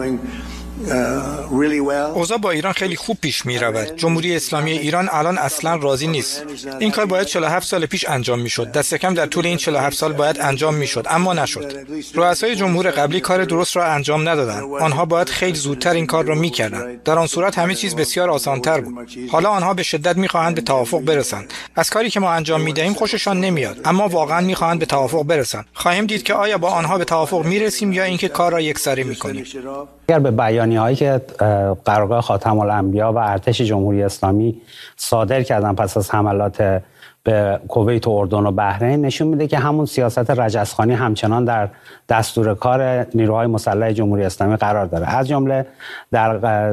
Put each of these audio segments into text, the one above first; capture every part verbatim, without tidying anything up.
اوضاع با ایران خیلی خوب پیش می رود. جمهوری اسلامی ایران الان اصلا راضی نیست. این کار باید چهل و هفت سال پیش انجام می شد. دست کم در طول این چهل و هفت سال باید انجام می شد، اما نشد. رؤسای جمهور قبلی کار درست را انجام ندادند. آنها باید خیلی زودتر این کار را می کردند. در آن صورت همه چیز بسیار آسان‌تر بود. حالا آنها به شدت می خواهند به توافق برسند. از کاری که ما انجام می دهیم خوششان نمیاد، اما واقعا می خواهند به توافق برسند. خواهیم دید که آیا با آنها به توافق می رسیم یا اینکه کار را یکسره می کنیم. اگر به بیانیه‌هایی که قرارگاه خاتم الانبیا و ارتش جمهوری اسلامی صادر کردن پس از حملات به کویت و اردن و بحرین، نشون میده که همون سیاست رجزخانی همچنان در دستور کار نیروهای مسلح جمهوری اسلامی قرار داره. از جمله در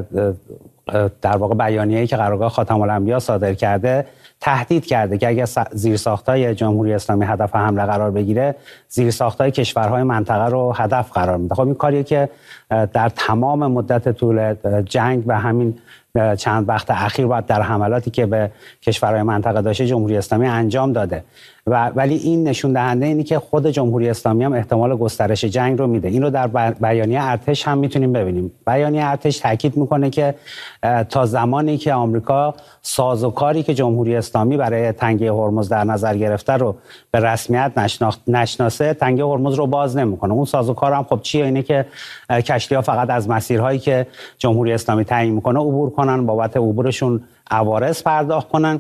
در واقع بیانیه‌ای که قرارگاه خاتم الانبیا صادر کرده تهدید کرده که اگر زیرساخت‌های جمهوری اسلامی هدف حمله قرار بگیره، زیرساخت‌های کشورهای منطقه رو هدف قرار میده. خب این کاریه که در تمام مدت طول جنگ و همین چند وقت اخیر بعد در حملاتی که به کشورهای منطقه داشته جمهوری اسلامی انجام داده. و ولی این نشون دهنده اینه که خود جمهوری اسلامی هم احتمال گسترش جنگ رو میده. این رو در بیانیه ارتش هم میتونیم ببینیم. بیانیه ارتش تاکید میکنه که تا زمانی که آمریکا سازوکاری که جمهوری اسلامی برای تنگه هرمز در نظر گرفته رو به رسمیت نشناسه، تنگه هرمز رو باز نمیکنه. اون سازوکار هم خب چیه؟ اینه که کشتی‌ها فقط از مسیرهایی که جمهوری اسلامی تعیین میکنه عبور کنن، بابت عبورشون عوارض پرداخت کنن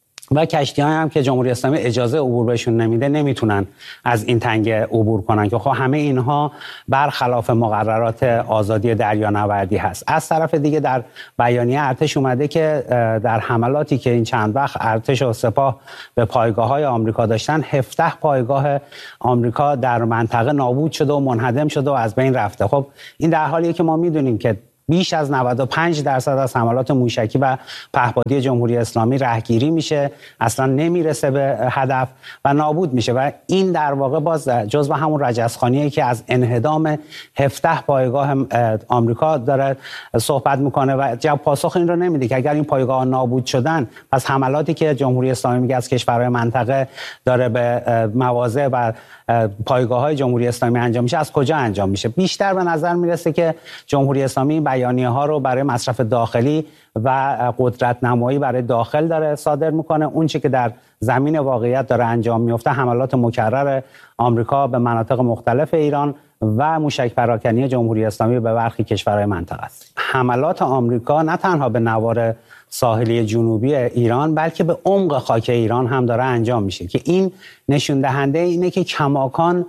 و کشتی‌ها هم که جمهوری اسلامی اجازه عبور بهشون نمیده نمیتونن از این تنگه عبور کنن که خب همه اینها برخلاف مقررات آزادی دریانوردی هست. از طرف دیگه در بیانیه ارتش اومده که در حملاتی که این چند وقت ارتش و سپاه به پایگاه‌های آمریکا داشتن، هفده پایگاه آمریکا در منطقه نابود شده و منهدم شده و از بین رفته. خب این در حالیه که ما میدونیم که بیش از نود و پنج درصد از حملات موشکی و پهپادی جمهوری اسلامی رهگیری میشه، اصلا نمیرسه به هدف و نابود میشه و این در واقع باز جزو همون رجزخانیه که از انهدام هفده پایگاه آمریکا داره صحبت میکنه و جواب پاسخ این رو نمیده که اگر این پایگاه نابود شدن، پس حملاتی که جمهوری اسلامی میگه از کشورهای منطقه داره به مواضع و پایگاه‌های جمهوری اسلامی انجام میشه، از کجا انجام میشه؟ بیشتر به نظر میرسه که جمهوری اسلامی بیانیه ها رو برای مصرف داخلی و قدرت نمایی برای داخل داره صادر میکنه. اون چیزی که در زمین واقعیت داره انجام میفته حملات مکرر آمریکا به مناطق مختلف ایران و موشک پراکنی جمهوری اسلامی به برخی کشورهای منطقه است. حملات آمریکا نه تنها به نوار ساحلی جنوبی ایران بلکه به عمق خاک ایران هم داره انجام میشه که این نشون دهنده اینه که کماکان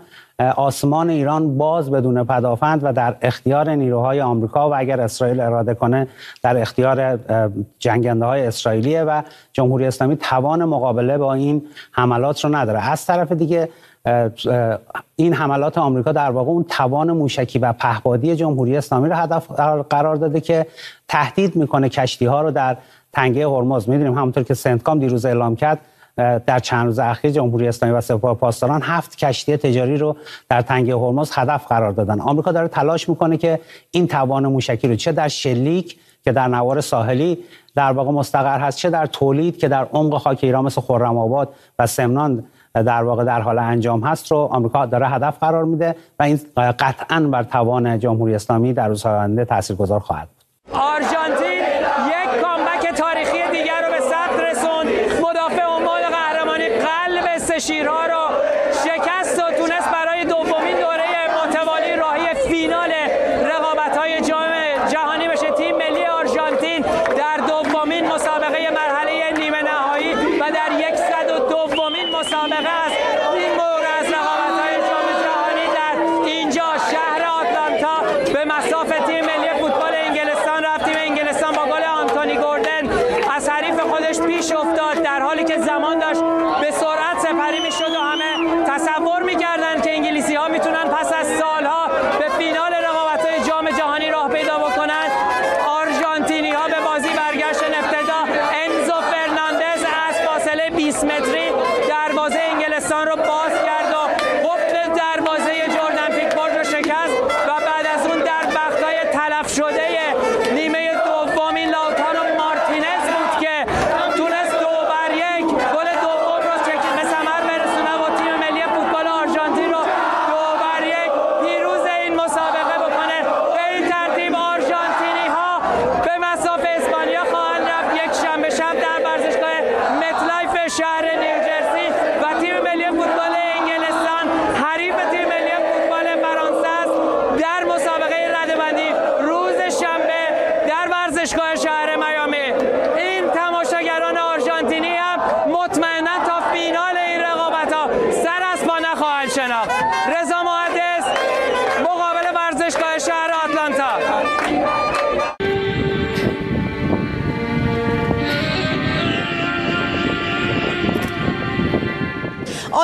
آسمان ایران باز بدون پدافند و در اختیار نیروهای آمریکا و اگر اسرائیل اراده کنه در اختیار جنگنده‌های اسرائیلیه و جمهوری اسلامی توان مقابله با این حملات رو نداره. از طرف دیگه این حملات آمریکا در واقع اون توان موشکی و پهپادی جمهوری اسلامی رو هدف قرار داده که تهدید میکنه کشتی‌ها رو در تنگه هرمز. میدونیم همونطور که سنتکام دیروز اعلام کرد در چند روز اخیر جمهوری اسلامی و سپاه پاسداران هفت کشتی تجاری رو در تنگه هرمز هدف قرار دادن. آمریکا داره تلاش میکنه که این توان موشکی رو چه در شلیک که در نوار ساحلی در واقع مستقر هست، چه در تولید که در عمق خاک ایران مثل خرم‌آباد و سمنان در واقع در حال انجام هست رو آمریکا داره هدف قرار میده و این قطعاً بر توان جمهوری اسلامی در روزهای آینده تاثیرگذار خواهد بود. آرژانتین یک کامبک تاریخی دیگر رو به ثبت رسوند. مدافع عمان قهرمانی قلب سه شیرها رو شکست و تونست برای دومین دوره متوالی راهی فینال رقابت‌های جام جهانی بشه. تیم ملی آرژانتین در دومین مسابقه مرحله نیمه نهایی و در صد و دومین مسابقه است این بار از رقابت‌های جام جهانی در اینجا شهر آتلانتا به مصاف تیم ملی فوتبال انگلستان رفت. تیم انگلستان با گل آنتونی گوردن از حریف خودش پیش افتاد در حالی که زمان داشت به سرعت سپری می‌شد و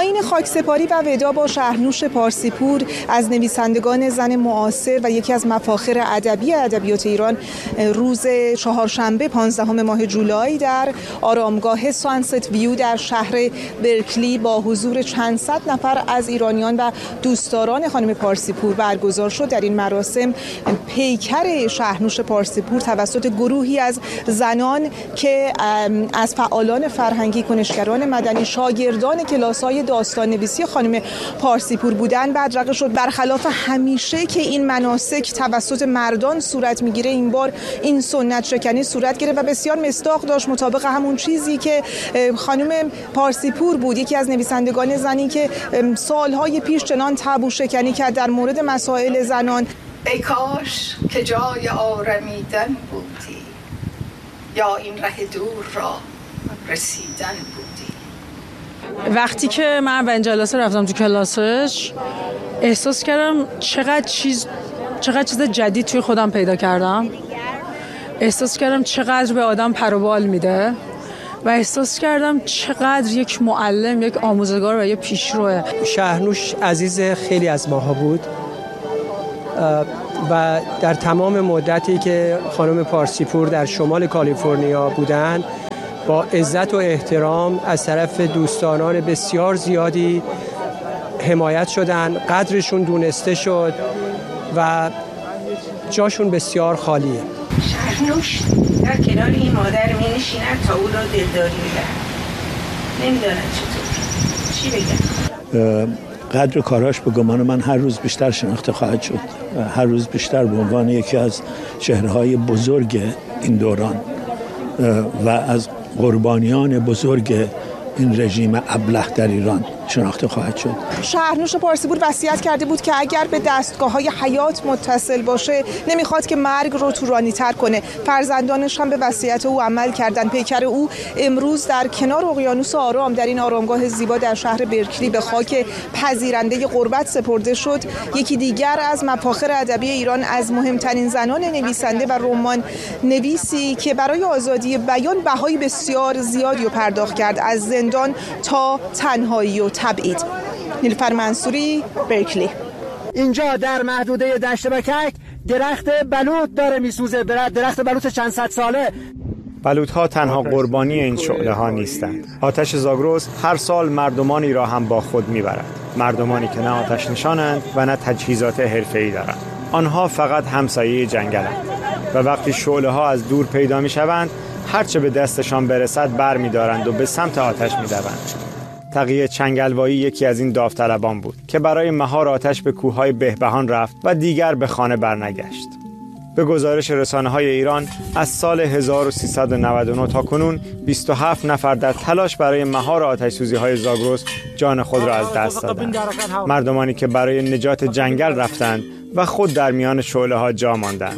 آیین خاکسپاری و ودا با شهرنوش پارسیپور از نویسندگان زن معاصر و یکی از مفاخر ادبی ادبیات ایران روز چهارشنبه پانزدهم ماه جولای در آرامگاه سانست ویو در شهر برکلی با حضور چند صد نفر از ایرانیان و دوستداران خانم پارسیپور برگزار شد. در این مراسم پیکر شهرنوش پارسیپور توسط گروهی از زنان که از فعالان فرهنگی، کنشگران مدنی، شاگردان کلاس‌های داستان نویسی خانم پارسیپور بودند بدرقه شد. برخلاف همیشه که این مناسک توسط مردان صورت میگیره، این بار این سنت شکنی صورت گرفت و بسیار مصداق داشت مطابق همون چیزی که خانم پارسیپور بود، یکی از نویسندگان زنی که سالهای پیش چنان تابو شکنی کرد در مورد مسائل زنان. ای کاش که جای آرمیدن بودی، یا این ره دور را رسیدن بودی. وقتی که من اولین جلسه رفتم تو کلاسش احساس کردم چقدر چیز چقدر چیز جدید توی خودم پیدا کردم. احساس کردم چقدر به آدم پر و بال میده و احساس کردم چقدر یک معلم، یک آموزگار و یک پیشروه. شهرنوش عزیز خیلی از ماها بود و در تمام مدتی که خانم پارسیپور در شمال کالیفرنیا بودند با عزت و احترام از طرف دوستانان بسیار زیادی حمایت شدن، قدرشون دونسته شد و جاشون بسیار خالیه. شهرنوش در کنار این مادر می نشیند تا او را دلداری می‌دهد. نمی‌داند چطور چی بگم. قدر کاراش به گمان من هر روز بیشتر شناخته خواهد شد، هر روز بیشتر به عنوان یکی از چهره‌های بزرگ این دوران و از قربانیان بزرگ این رژیم ابله در ایران شناخته خواهد شد. شهرنوش پارسیپور وصیت کرده بود که اگر به دستگاه‌های حیات متصل باشه نمیخواد که مرگ رو طولانی‌تر کنه. فرزندانش هم به وصیت او عمل کردن. پیکر او امروز در کنار اقیانوس آرام در این آرامگاه زیبا در شهر برکلی به خاک پذیرنده غربت سپرده شد. یکی دیگر از مفاخر ادبی ایران، از مهمترین زنان نویسنده و رمان نویسی که برای آزادی بیان بهای بسیار زیادی رو پرداخت کرد، از زندان تا تنهایی و تبعید. نیلوفر منصوری، برکلی. اینجا در محدوده دشت بکک درخت بلوط داره میسوزه، درخت بلوط چند صد ساله. بلوط‌ها تنها قربانی این شعله‌ها نیستند. آتش زاگرس هر سال مردمانی را هم با خود میبرد. مردمانی که نه آتش نشانند و نه تجهیزات حرفه‌ای دارند. آنها فقط همسایه جنگلند و وقتی شعله‌ها از دور پیدا میشوند هرچه به دستشان برسد بر می‌دارند و به سمت آتش می‌دوند. تقی چنگلوایی یکی از این داوطلبان بود که برای مهار آتش به کوههای بهبهان رفت و دیگر به خانه برنگشت. به گزارش رسانه‌های ایران از سال هزار و سیصد و نود و نه تا کنون بیست و هفت نفر در تلاش برای مهار آتش‌سوزی‌های زاگرس جان خود را از دست دادند. مردمانی که برای نجات جنگل رفتند و خود در میان شعله‌ها جا ماندند.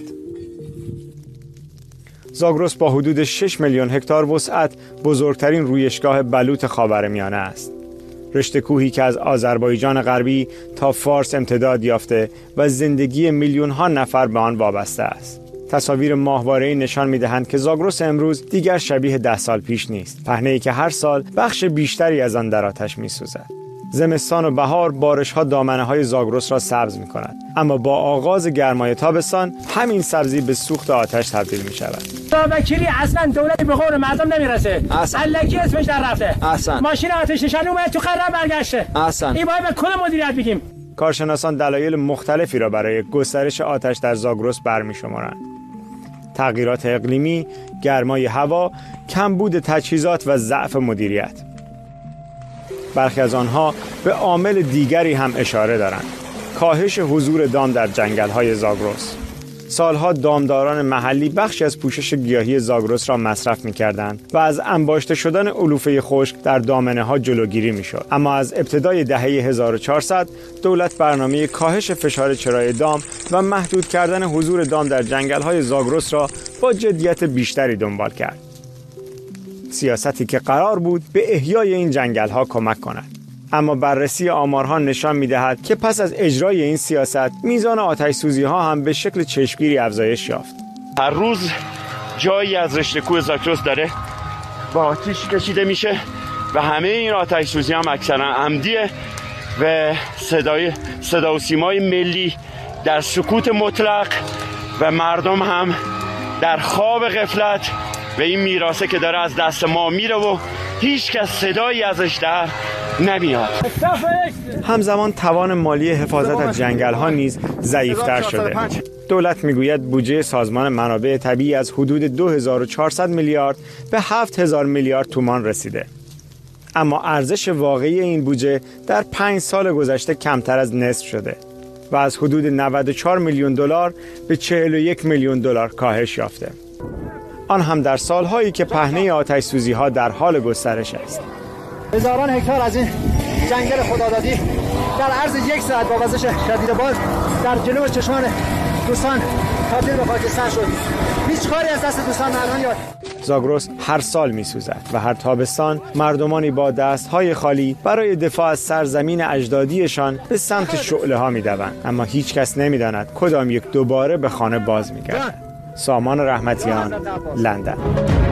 زاگرس با حدود شش میلیون هکتار وسعت بزرگترین رویشگاه بلوط خاورمیانه است. رشته کوهی که از آذربایجان غربی تا فارس امتداد یافته و زندگی میلیون ها نفر به آن وابسته است. تصاویر ماهواره‌ای نشان می‌دهند که زاگرس امروز دیگر شبیه ده سال پیش نیست. پهنه‌ای که هر سال بخش بیشتری از آن در آتش می‌سوزد. زمستان و بهار بارش‌ها دامنه‌های زاگرس را سبز می‌کند، اما با آغاز گرمای تابستان همین سبزی به سوخت آتش تبدیل می‌شود. وکیلی اصلا دولت به قول مردم نمیرسه. الکی اسمش در رفته. اصلا. ماشین آتش نشانی اومد تو قرار برگشته. اصلا. این باید به کل مدیریت بگیم. کارشناسان دلایل مختلفی را برای گسترش آتش در زاگرس برمی‌شمارند. تغییرات اقلیمی، گرمای هوا، کمبود تجهیزات و ضعف مدیریت. برخی از آنها به عامل دیگری هم اشاره دارند: کاهش حضور دام در جنگل‌های زاگرس. سالها دامداران محلی بخشی از پوشش گیاهی زاگرس را مصرف می‌کردند و از انباشته شدن علوفه خشک در دامنه‌ها جلوگیری می‌شد. اما از ابتدای دهه هزار و چهارصد دولت برنامه کاهش فشار چرای دام و محدود کردن حضور دام در جنگل‌های زاگرس را با جدیت بیشتری دنبال کرد. سیاستی که قرار بود به احیای این جنگل‌ها کمک کند. اما بررسی آمارها نشان می‌دهد که پس از اجرای این سیاست میزان آتش‌سوزی‌ها هم به شکل چشمگیری افزایش یافت. هر روز جایی از رشته کوه زاگرس داره با آتش کشیده میشه و همه این آتش سوزی هم اکثرا عمدیه و صدای صدا و سیمای ملی در سکوت مطلق و مردم هم در خواب غفلت و این میراثه که داره از دست ما میره و هیچ کس صدایی ازش در نمیاد. همزمان توان مالی حفاظت از جنگل ها نیز ضعیفتر شده. دولت میگوید بودجه سازمان منابع طبیعی از حدود دو هزار و چهارصد میلیارد به هفت هزار میلیارد تومان رسیده. اما ارزش واقعی این بودجه در پنج سال گذشته کمتر از نصف شده و از حدود نود و چهار میلیون دلار به چهل و یک میلیون دلار کاهش یافته. آن هم در سالهایی که پهنه آتش سوزی ها در حال گسترش است. هزاران هکتار از این جنگل خدادادی در عرض یک ساعت با وزش شدید باد در جلو چشمان دوستان تبدیل به خاکستر شد. هیچ کاری از دست دوستان الان یاد. زاگرس هر سال می‌سوزد و هر تابستان مردمانی با دست‌های خالی برای دفاع از سرزمین اجدادیشان به سمت شعله‌ها می‌دوند، اما هیچ کس نمی‌داند کدام یک دوباره به خانه باز می‌گردد. سامان رحمتیان، لندن.